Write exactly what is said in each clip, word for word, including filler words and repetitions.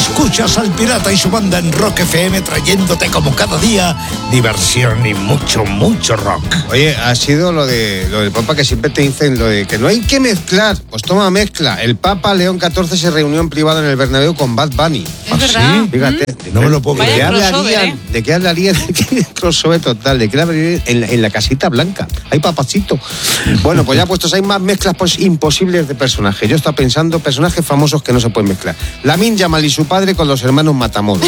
Escuchas al Pirata y su banda en Rock F M, trayéndote como cada día diversión y mucho, mucho rock. Oye, ha sido lo de lo del Papa que siempre te dicen, lo de que no hay que mezclar. Pues toma, mezcla. El Papa León catorce se reunió en privado en el Bernabéu con Bad Bunny. Es verdad. Sí, fíjate. No me lo puedo ¿De qué Vaya crossover, hablarían? ¿eh? ¿De qué hablarían? ¿De qué crossover total? ¿De qué hablarían en la, en la casita blanca? Hay papacito. Bueno, pues ya puestos, hay más mezclas pues, imposibles de personajes. Yo estaba pensando personajes famosos que no se pueden mezclar. Lamin Yamal y su padre con los hermanos Matamoros.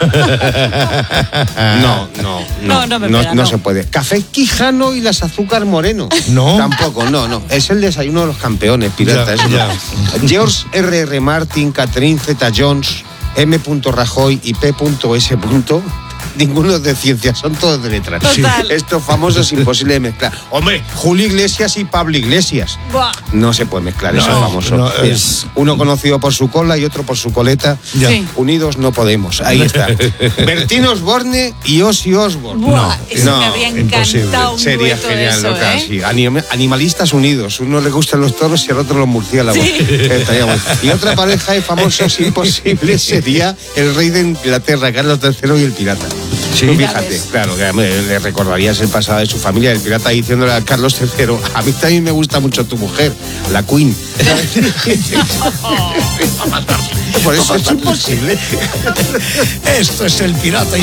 No, no, no, No, no me no, pega, no no. se puede. Café Quijano y las Azúcar Moreno. No. Tampoco, no, no. Es el desayuno de los campeones, pirata. Ya, eso ya. no. George R R. Martin, Catherine Zeta-Jones, M. Rajoy y P. S. Ninguno de ciencias, son todos de letras. Total. Estos famosos imposible de mezclar. Hombre, Julio Iglesias y Pablo Iglesias. Buah. No se puede mezclar No, esos famosos. no, Mira, es- Uno conocido por su cola y otro por su coleta. Ya. Sí. Unidos no podemos. Ahí está. Bertín Osborne y Ozzy Osbourne. Buah, eso no, me habría imposible. encantado un Sería dueto genial, de eso, loca, ¿eh? sí. Anim- animalistas unidos. Uno le gustan los toros y al otro los murciélagos. Sí. Estaría bueno. Y otra pareja de famosos imposibles sería el rey de Inglaterra, Carlos tercero, y el pirata. Sí. Tú Ya fíjate, ves. claro, que me- le recordarías el pasado de su familia, el pirata diciéndole a Carlos tercero, a mí también me gusta mucho tu mujer, la Queen. Por eso es imposible. Esto es el Pirata y